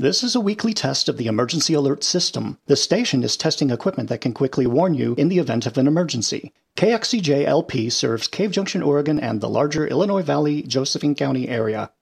This is a weekly test of the Emergency Alert System. The station is testing equipment that can quickly warn you in the event of an emergency. KXCJ-LP serves Cave Junction, Oregon, and the larger Illinois Valley, Josephine County area.